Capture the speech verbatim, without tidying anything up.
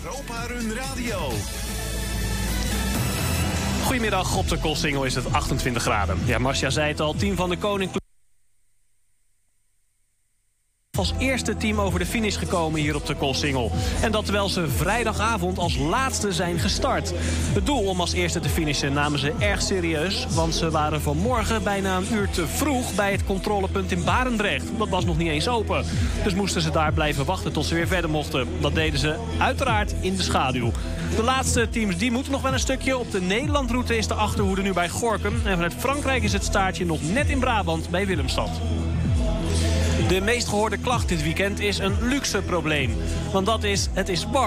Europa Run Radio. Goedemiddag, op de Koolsingel is het achtentwintig graden. Ja, Marcia zei het al, team van de Koning als eerste team over de finish gekomen hier op de Koolsingel. En dat terwijl ze vrijdagavond als laatste zijn gestart. Het doel om als eerste te finishen namen ze erg serieus, want ze waren vanmorgen bijna een uur te vroeg bij het controlepunt in Barendrecht. Dat was nog niet eens open. Dus moesten ze daar blijven wachten tot ze weer verder mochten. Dat deden ze uiteraard in de schaduw. De laatste teams die moeten nog wel een stukje. Op de Nederlandroute is de achterhoede nu bij Gorinchem. En vanuit Frankrijk is het staartje nog net in Brabant bij Willemstad. De meest gehoorde klacht dit weekend is een luxe probleem. Want dat is, het is warm.